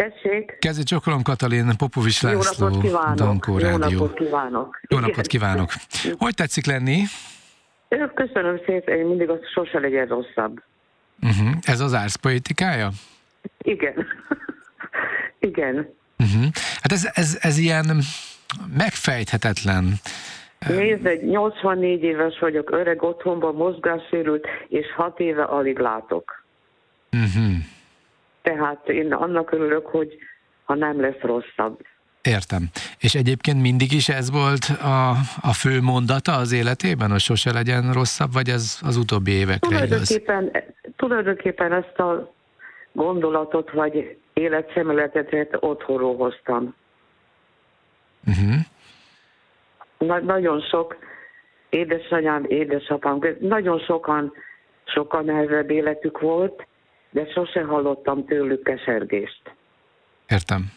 Tessék? Kezi csokolom, Katalin, Popovics László, Jó napot kívánok! Dankó Rádió. Jó napot kívánok! Jó napot kívánok! Hogy tetszik lenni? Köszönöm szépen, én mindig azt sose legyen rosszabb. Ez az ársz poétikája? Igen. Igen. Hát ez ilyen megfejthetetlen. Nézd, egy 84 éves vagyok, öreg, otthonban, mozgássérült, és 6 éve alig látok. Tehát én annak örülök, hogy ha nem lesz rosszabb. Értem. És egyébként mindig is ez volt a fő mondata az életében, hogy sose legyen rosszabb, vagy ez az utóbbi évekre igaz? Tulajdonképpen ezt a gondolatot, vagy életszemléletet otthonról hoztam. Nagyon sok édesanyám, édesapám, nagyon sokan nehezebb életük volt, de sose hallottam tőlük kesergést. Értem.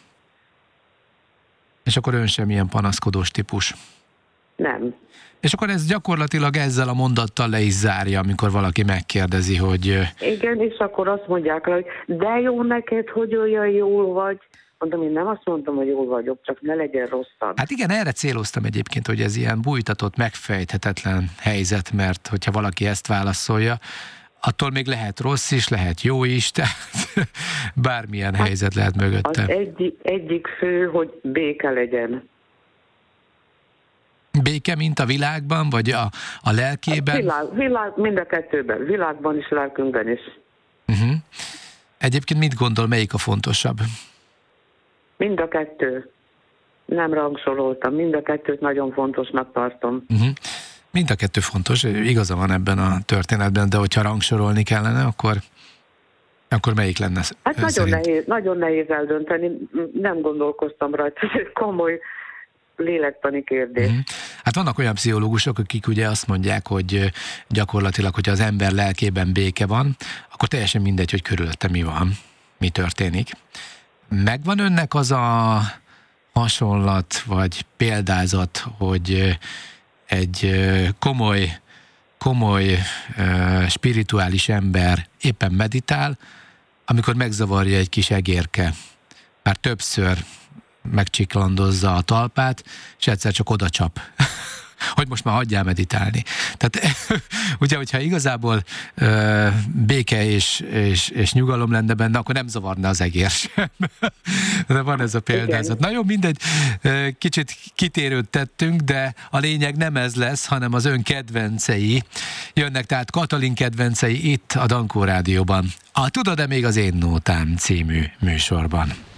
És akkor ön sem ilyen panaszkodós típus? Nem. És akkor ez gyakorlatilag ezzel a mondattal le is zárja, amikor valaki megkérdezi, hogy... Igen, és akkor azt mondják rá, hogy de jó neked, hogy olyan jól vagy. Mondom, én nem azt mondtam, hogy jól vagyok, csak ne legyen rosszabb. Hát igen, erre céloztam egyébként, hogy ez ilyen bújtatott, megfejthetetlen helyzet, mert hogyha valaki ezt válaszolja, attól még lehet rossz is, lehet jó is, tehát bármilyen helyzet lehet mögötte. Az egyik fő, hogy béke legyen. Béke, mint a világban, vagy a lelkében? Világ, mind a kettőben. Világban is, lelkünkben is. Egyébként mit gondol, melyik a fontosabb? Mind a kettő. Nem rangsoroltam. Mind a kettőt nagyon fontosnak tartom. Mind a kettő fontos, igaza van ebben a történetben, de hogyha rangsorolni kellene, akkor melyik lenne? Hát nagyon nehéz eldönteni. Nem gondolkoztam rajta. Ez egy komoly lélektani kérdés. Hát vannak olyan pszichológusok, akik ugye azt mondják, hogy gyakorlatilag, hogyha az ember lelkében béke van, akkor teljesen mindegy, hogy körülötte mi van, mi történik. Megvan önnek az a hasonlat, vagy példázat, hogy egy komoly spirituális ember éppen meditál, amikor megzavarja egy kis egérke. Már többször megcsiklandozza a talpát, és egyszer csak oda csap, hogy most már hagyjál meditálni. Tehát ugye, hogyha igazából béke és nyugalom lenne benne, akkor nem zavarna az egér sem. De van ez a példázat. Na jó, mindegy, kicsit kitérőt tettünk, de a lényeg nem ez lesz, hanem az ön kedvencei jönnek, tehát Katalin kedvencei itt a Dankó Rádióban. Tudod-e még az én nótám című műsorban?